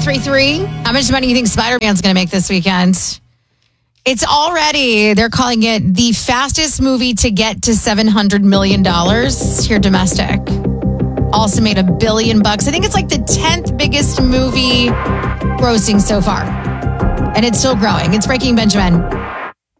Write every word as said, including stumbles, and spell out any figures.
three three. How much money do you think Spider-Man's going to make this weekend? It's already, they're calling it the fastest movie to get to seven hundred million dollars here domestic. Also made a billion bucks. I think it's like the tenth biggest movie grossing so far. And it's still growing. It's Breaking Benjamin